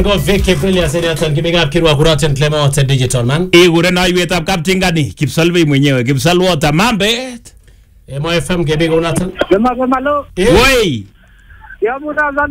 Go Vicky Brilliant Senator kimega kirwa kuraten Clement Digital man. Igure na iwet ab kaptingani Kipsalve mwenyewe Kipsalwota Mambet. Mo FM kimega unatan. Gemalo. Woi. Ya muda